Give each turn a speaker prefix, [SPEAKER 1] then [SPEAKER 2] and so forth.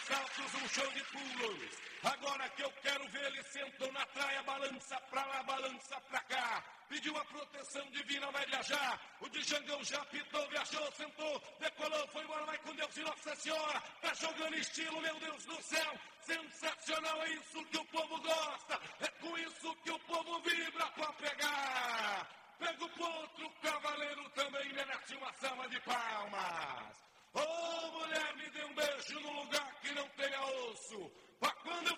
[SPEAKER 1] saltos, um show de pulos. Agora que eu quero ver, ele sentou na traia, balança pra lá, balança pra cá. Pediu a proteção divina, vai viajar. O Djangão já pitou, viajou, sentou, decolou, foi embora, vai com Deus e Nossa Senhora. Tá jogando estilo, meu Deus do céu. Sensacional, é isso que o povo gosta. É com isso que o povo vibra pra pegar. Pega o potro, o cavaleiro também merece uma salva de palmas.